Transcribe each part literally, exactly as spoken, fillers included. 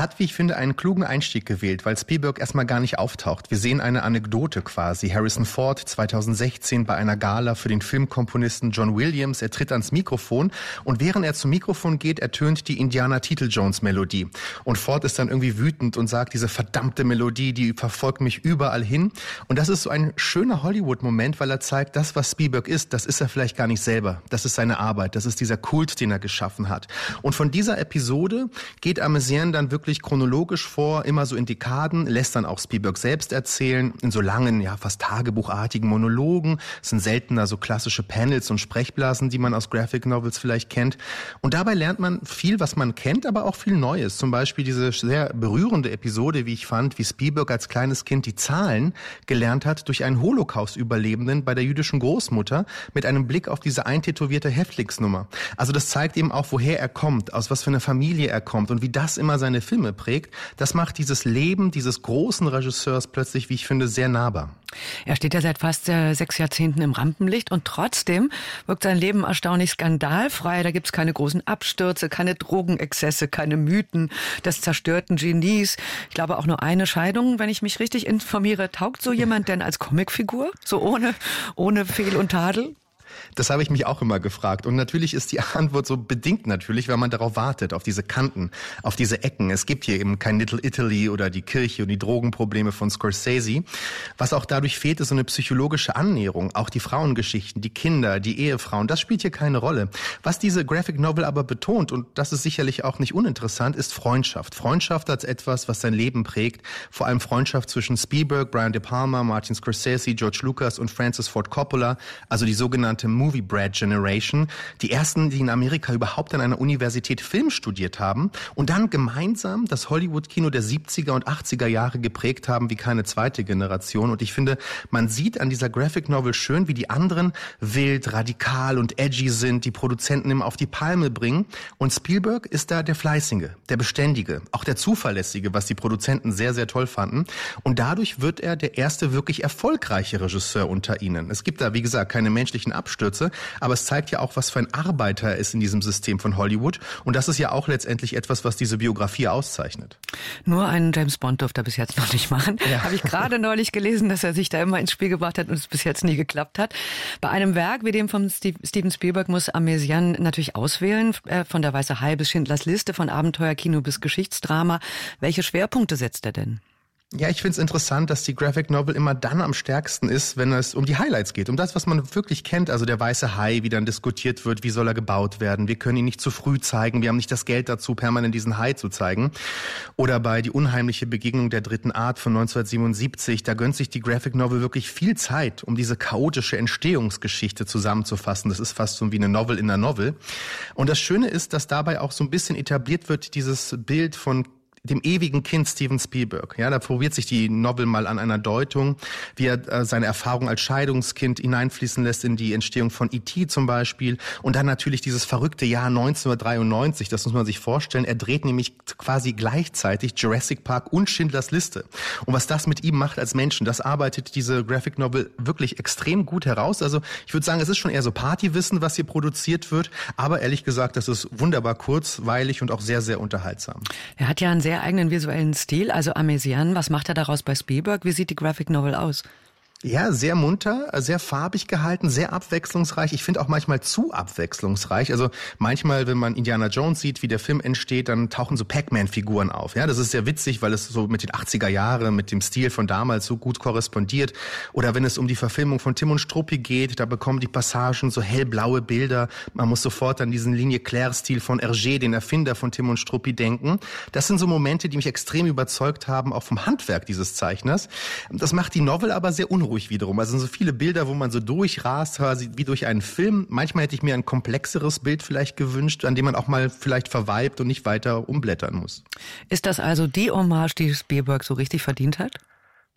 hat, wie ich finde, einen klugen Einstieg gewählt, weil Spielberg erstmal gar nicht auftaucht. Wir sehen eine Anekdote quasi. Harrison Ford zweitausendsechzehn bei einer Gala für den Filmkomponisten John Williams. Er tritt ans Mikrofon und während er zum Mikrofon geht, ertönt die Indiana-Titeljones-Melodie. Und Ford ist dann irgendwie wütend und sagt, diese verdammte Melodie, die verfolgt mich überall hin. Und das ist so ein schöner Hollywood-Moment, weil er zeigt, das, was Spielberg ist, das ist er vielleicht gar nicht selber. Das ist seine Arbeit, das ist dieser Kult, den er geschaffen hat. Und von dieser Episode geht Amezian dann wirklich chronologisch vor, immer so in Dekaden, lässt dann auch Spielberg selbst erzählen, in so langen, ja fast tagebuchartigen Monologen. Es sind seltener so klassische Panels und Sprechblasen, die man aus Graphic Novels vielleicht kennt. Und dabei lernt man viel, was man kennt, aber auch viel Neues. Zum Beispiel diese sehr berührende Episode, wie ich fand, wie Spielberg als kleines Kind die Zahlen gelernt hat durch einen Holocaust-Überlebenden bei der jüdischen Großmutter mit einem Blick auf diese eintätowierte Häftlingsnummer. Also das zeigt eben auch, woher er kommt, aus was für einer Familie er kommt und wie das immer seine Filme prägt. Das macht dieses Leben dieses großen Regisseurs plötzlich, wie ich finde, sehr nahbar. Er steht ja seit fast äh, sechs Jahrzehnten im Rampenlicht und trotzdem wirkt sein Leben erstaunlich skandalfrei. Da gibt's keine großen Abstürze, keine Drogenexzesse, keine Mythen des zerstörten Genies. Ich glaube auch nur eine Scheidung, wenn ich mich richtig informiere. Taugt so jemand denn als Comicfigur? So ohne, ohne Fehl und Tadel? Das habe ich mich auch immer gefragt. Und natürlich ist die Antwort so bedingt natürlich, weil man darauf wartet, auf diese Kanten, auf diese Ecken. Es gibt hier eben kein Little Italy oder die Kirche und die Drogenprobleme von Scorsese. Was auch dadurch fehlt, ist so eine psychologische Annäherung. Auch die Frauengeschichten, die Kinder, die Ehefrauen, das spielt hier keine Rolle. Was diese Graphic Novel aber betont, und das ist sicherlich auch nicht uninteressant, ist Freundschaft. Freundschaft als etwas, was sein Leben prägt. Vor allem Freundschaft zwischen Spielberg, Brian De Palma, Martin Scorsese, George Lucas und Francis Ford Coppola. Also die sogenannte Movie Brat Generation, die ersten, die in Amerika überhaupt an einer Universität Film studiert haben und dann gemeinsam das Hollywood-Kino der siebziger und achtziger Jahre geprägt haben wie keine zweite Generation. Und ich finde, man sieht an dieser Graphic Novel schön, wie die anderen wild, radikal und edgy sind, die Produzenten immer auf die Palme bringen. Und Spielberg ist da der Fleißige, der Beständige, auch der Zuverlässige, was die Produzenten sehr, sehr toll fanden. Und dadurch wird er der erste wirklich erfolgreiche Regisseur unter ihnen. Es gibt da, wie gesagt, keine menschlichen Abstürze, aber es zeigt ja auch, was für ein Arbeiter er ist in diesem System von Hollywood. Und das ist ja auch letztendlich etwas, was diese Biografie auszeichnet. Nur einen James Bond durfte er bis jetzt noch nicht machen. Ja. Habe ich gerade neulich gelesen, dass er sich da immer ins Spiel gebracht hat und es bis jetzt nie geklappt hat. Bei einem Werk wie dem von Steve, Steven Spielberg muss Amezian natürlich auswählen, äh, von Der Weiße Hai bis Schindlers Liste, von Abenteuerkino bis Geschichtsdrama. Welche Schwerpunkte setzt er denn? Ja, ich finde es interessant, dass die Graphic Novel immer dann am stärksten ist, wenn es um die Highlights geht, um das, was man wirklich kennt. Also der weiße Hai, wie dann diskutiert wird, wie soll er gebaut werden. Wir können ihn nicht zu früh zeigen, wir haben nicht das Geld dazu, permanent diesen Hai zu zeigen. Oder bei Die unheimliche Begegnung der dritten Art von neunzehnhundertsiebenundsiebzig, da gönnt sich die Graphic Novel wirklich viel Zeit, um diese chaotische Entstehungsgeschichte zusammenzufassen. Das ist fast so wie eine Novel in einer Novel. Und das Schöne ist, dass dabei auch so ein bisschen etabliert wird, dieses Bild von dem ewigen Kind Steven Spielberg. Ja, da probiert sich die Novel mal an einer Deutung, wie er äh, seine Erfahrung als Scheidungskind hineinfließen lässt in die Entstehung von E T zum Beispiel. Und dann natürlich dieses verrückte Jahr neunzehnhundertdreiundneunzig, das muss man sich vorstellen. Er dreht nämlich quasi gleichzeitig Jurassic Park und Schindlers Liste. Und was das mit ihm macht als Menschen, das arbeitet diese Graphic Novel wirklich extrem gut heraus. Also ich würde sagen, es ist schon eher so Partywissen, was hier produziert wird. Aber ehrlich gesagt, das ist wunderbar kurzweilig und auch sehr, sehr unterhaltsam. Er hat ja einen sehr eigenen visuellen Stil, also Amezian. Was macht er daraus bei Spielberg? Wie sieht die Graphic Novel aus? Ja, sehr munter, sehr farbig gehalten, sehr abwechslungsreich. Ich finde auch manchmal zu abwechslungsreich. Also manchmal, wenn man Indiana Jones sieht, wie der Film entsteht, dann tauchen so Pac-Man-Figuren auf. Ja, das ist sehr witzig, weil es so mit den achtziger Jahren, mit dem Stil von damals so gut korrespondiert. Oder wenn es um die Verfilmung von Tim und Struppi geht, da bekommen die Passagen so hellblaue Bilder. Man muss sofort an diesen Linie Claire-Stil von Hergé, den Erfinder von Tim und Struppi, denken. Das sind so Momente, die mich extrem überzeugt haben, auch vom Handwerk dieses Zeichners. Das macht die Novel aber sehr unruhig wiederum. Also so viele Bilder, wo man so durchrast, quasi wie durch einen Film. Manchmal hätte ich mir ein komplexeres Bild vielleicht gewünscht, an dem man auch mal vielleicht verweibt und nicht weiter umblättern muss. Ist das also die Hommage, die Spielberg so richtig verdient hat?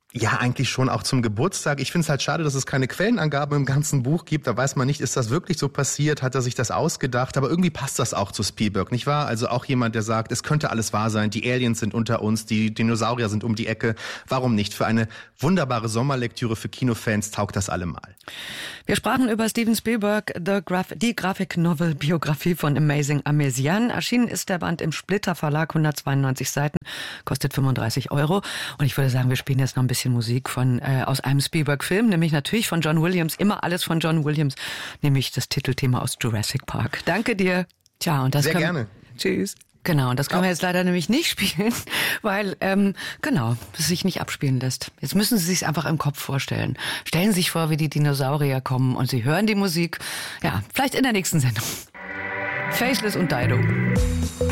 Ja, eigentlich schon auch zum Geburtstag. Ich finde es halt schade, dass es keine Quellenangaben im ganzen Buch gibt. Da weiß man nicht, ist das wirklich so passiert? Hat er sich das ausgedacht? Aber irgendwie passt das auch zu Spielberg, nicht wahr? Also auch jemand, der sagt, es könnte alles wahr sein. Die Aliens sind unter uns, die Dinosaurier sind um die Ecke. Warum nicht? Für eine wunderbare Sommerlektüre für Kinofans taugt das allemal. Wir sprachen über Steven Spielberg, The Graf- die Graphic-Novel-Biografie von Amazing Amesian. Erschienen ist der Band im Splitter Verlag, hundertzweiundneunzig Seiten, kostet fünfunddreißig Euro. Und ich würde sagen, wir spielen jetzt noch ein bisschen Musik von äh, aus einem Spielberg-Film, nämlich natürlich von John Williams, immer alles von John Williams, nämlich das Titelthema aus Jurassic Park. Danke dir. Tja, und das Sehr können, gerne. Tschüss. Genau, und das können wir jetzt leider nämlich nicht spielen, weil, ähm, genau, es sich nicht abspielen lässt. Jetzt müssen Sie sich einfach im Kopf vorstellen. Stellen Sie sich vor, wie die Dinosaurier kommen und Sie hören die Musik. Ja, vielleicht in der nächsten Sendung. Faceless und Dido.